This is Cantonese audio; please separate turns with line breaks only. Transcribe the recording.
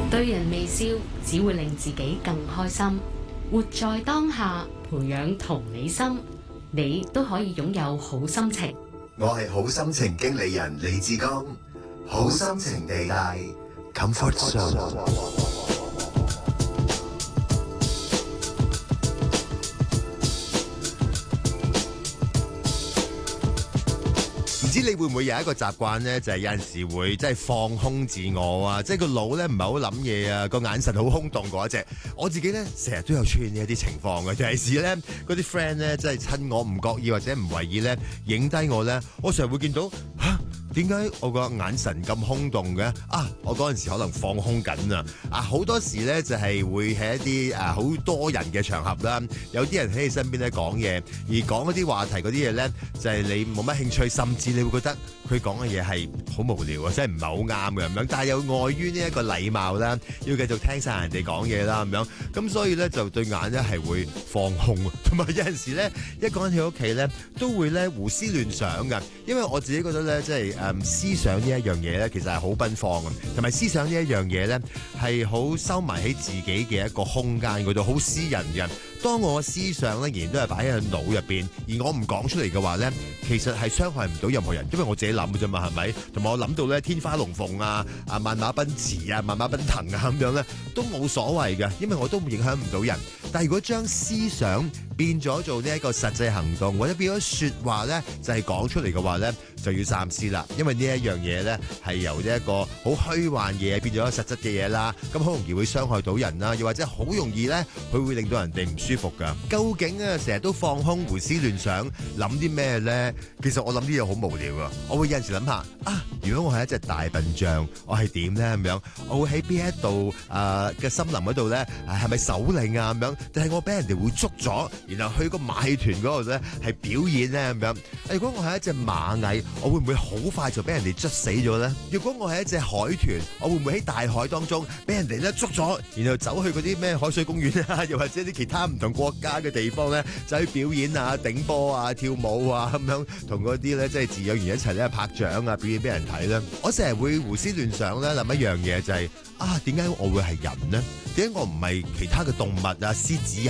對人微笑，只會令自己更開心。活在當下，培養同理心，你都可以擁有好心情。
我係好心情經理人李志剛，好心情地帶 Comfort Zone。
唔知你會唔會有一個習慣呢？就係有陣時會即係放空自我啊，即係個腦咧唔係好諗嘢啊，個眼神好空洞嗰一隻。我自己咧成日都有出現呢一啲情況嘅，尤其是咧嗰啲 friend 咧，即係趁我唔覺意或者唔為意咧影低我咧，我成日會見到嚇。點解我個眼神咁空洞嘅？我嗰陣時可能放空緊啊！好多時咧就係會喺一啲好多人嘅場合啦，有啲人喺你身邊咧講嘢，而講嗰啲話題嗰啲嘢咧就係你冇乜興趣，甚至你會覺得佢講嘅嘢係好無聊啊，即係唔係好啱嘅咁樣。但係又礙於呢一個禮貌啦，要繼續聽晒人哋講嘢啦咁樣，咁所以咧就對眼咧係會放空，同埋有陣時咧一個人喺屋企咧都會咧胡思亂想㗎，因為我自己覺得咧即係。思想呢一樣嘢咧，其實係好奔放嘅，同埋思想呢一樣嘢咧，係好收埋喺自己嘅一個空間嗰度，好私人嘅。當我思想咧仍然都係擺喺個腦入邊，而我唔講出嚟嘅話咧，其實係傷害唔到任何人，因為我自己諗嘅啫嘛，係咪？同埋我諗到咧天花龍鳳啊、萬馬奔馳啊、萬馬奔騰啊咁樣咧，都冇所謂嘅，因為我都影響唔到人。但係如果將思想變咗做呢一個實際行動，或者變咗説話咧，就係講出嚟嘅話咧，就要三思啦。因為呢一樣嘢咧係由呢一個好虛幻嘢變咗實質嘅嘢啦，咁好容易會傷害到人啦，又或者好容易咧佢會令到人哋唔舒服㗎。究竟成日都放空胡思亂想，諗啲咩咧？其實我諗啲嘢好無聊啊！我會有陣時諗下如果我係一隻大笨象，我係點咧咁樣？我會喺邊一度嘅森林嗰度咧？係咪首領啊咁樣？定係我俾人哋會捉咗，然後去個馬戲團嗰度咧係表演咧咁樣？如果我係一隻螞蟻，我會唔會好快就俾人哋捉死咗咧？如果我係一隻海豚，我會唔會喺大海當中俾人哋咧捉咗，然後走去嗰啲咩海水公園啊，又或者啲其他唔同國家嘅地方咧，就去表演啊、頂波啊、跳舞啊咁樣，同嗰啲咧即係飼養員一齊咧拍掌啊、表演俾人睇咧。我成日會胡思亂想咧，諗一樣嘢就係點解我會係人呢？點解我唔係其他嘅動物啊、獅子啊？